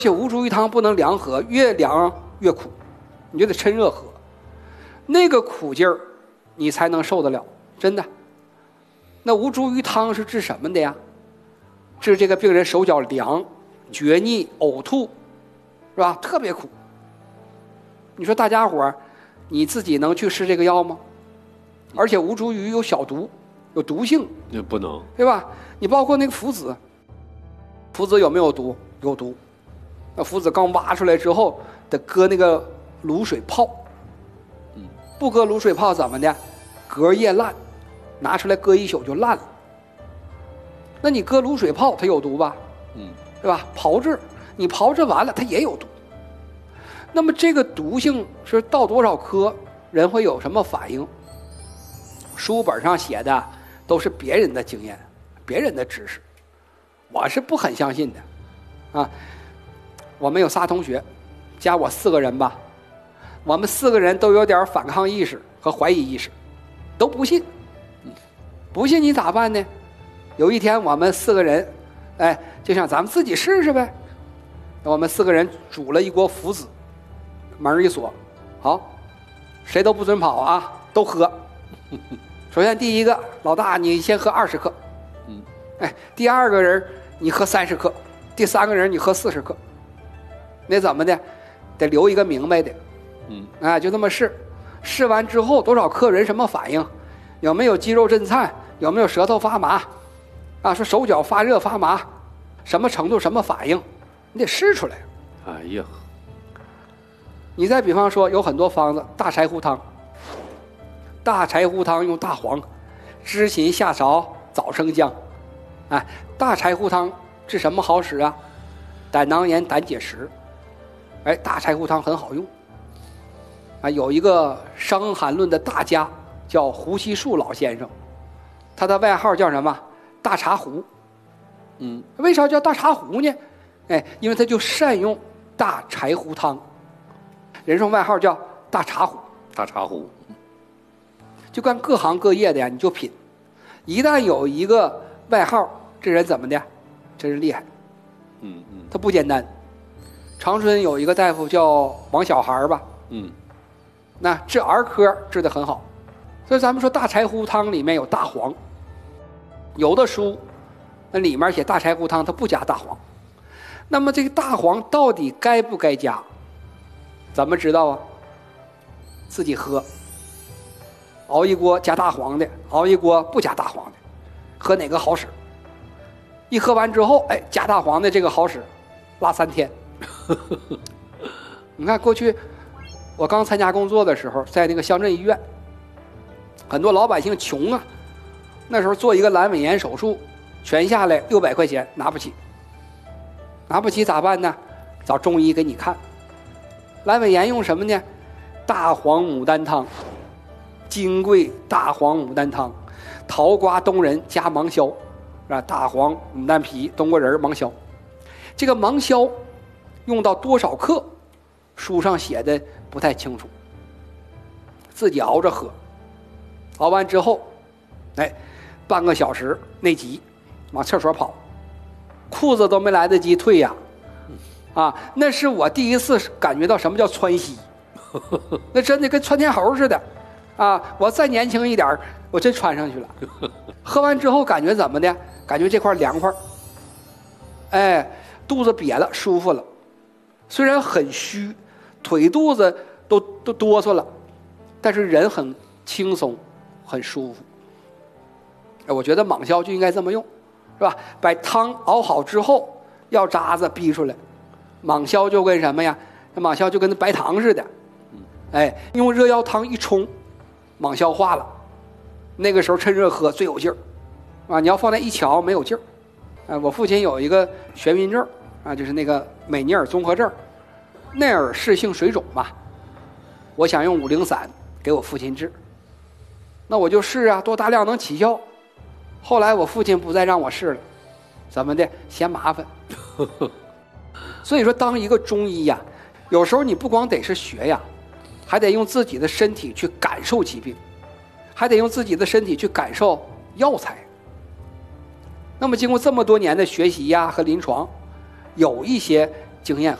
且无茱萸汤不能凉喝，越凉越苦，你就得趁热喝，那个苦劲儿你才能受得了，真的。那无茱萸汤是治什么的呀？治这个病人手脚凉、厥逆、呕吐，是吧？特别苦。你说大家伙儿，你自己能去试这个药吗？而且无茱萸有小毒，有毒性， 也不能， 对吧？你包括那个附子，附子有没有毒？有毒。那附子刚挖出来之后，得搁那个卤水泡。不搁卤水泡怎么的？隔夜烂，拿出来搁一宿就烂了。那你搁卤水泡，它有毒吧？对吧？炮制，你炮制完了，它也有毒。那么这个毒性是到多少克，人会有什么反应？书本上写的都是别人的经验，别人的知识，我是不很相信的啊。我们有仨同学，加我4个人吧，我们4个人都有点反抗意识和怀疑意识，都不信。不信你咋办呢？有一天我们4个人，就想咱们自己试试呗。我们4个人煮了一锅附子，门一锁，好，谁都不准跑啊，都喝。首先第一个老大，你先喝20克，第二个人你喝30克，第3个人你喝40克。那怎么的？得留一个明白的，就这么试。试完之后多少克人什么反应？有没有肌肉震颤？有没有舌头发麻？说手脚发热发麻，什么程度什么反应？你得试出来。 哎呀， 你再比方说有很多方子，大柴胡汤。大柴胡汤用大黄、知芹、夏芍、枣生姜。大柴胡汤治什么好使啊？胆囊炎、胆结石。大柴胡汤很好用。有一个《伤寒论》的大家叫胡锡树老先生，他的外号叫什么？大茶壶。为啥叫大茶壶呢？因为他就善用大柴胡汤，人送外号叫大茶壶。 大茶壶。 就干各行各业的呀，你就品。一旦有一个外号，这人怎么的？真是厉害。他不简单。长春有一个大夫叫王小孩吧，那治儿科治得很好。所以咱们说大柴胡汤里面有大黄，有的书那里面写大柴胡汤它不加大黄。那么这个大黄到底该不该加？怎么知道啊？自己喝。熬一锅加大黄的，熬一锅不加大黄的，喝哪个好使？一喝完之后，加大黄的这个好使，拉3天。你看过去我刚参加工作的时候，在那个乡镇医院，很多老百姓穷啊，那时候做一个阑尾炎手术，全下来600块钱拿不起，拿不起咋办呢？找中医给你看。阑尾炎用什么呢？大黄牡丹汤。金匮大黄牡丹汤，桃瓜冬仁加芒硝，大黄、牡丹皮、冬瓜仁、芒硝。这个芒硝用到多少克，书上写的不太清楚，自己熬着喝。熬完之后，半个小时内急，往厕所跑，裤子都没来得及退呀！那是我第一次感觉到什么叫窜稀，那真的跟窜天猴似的。我再年轻一点，我真穿上去了。喝完之后感觉怎么的？感觉这块凉快，肚子瘪了，舒服了。虽然很虚，腿肚子都哆嗦了，但是人很轻松，很舒服。我觉得芒硝就应该这么用，是吧？把汤熬好之后，药渣子逼出来，芒硝就跟什么呀？那芒硝就跟白糖似的，用热药汤一冲。芒硝化了，那个时候趁热喝最有劲儿，你要放在一瞧没有劲儿。我父亲有一个眩晕症就是那个美尼尔综合症，内耳室性水肿嘛。我想用5苓散给我父亲治，那我就试多大量能起效。后来我父亲不再让我试了，怎么的？嫌麻烦。所以说，当一个中医呀，有时候你不光得是学呀。还得用自己的身体去感受疾病，还得用自己的身体去感受药材。那么经过这么多年的学习和临床，有一些经验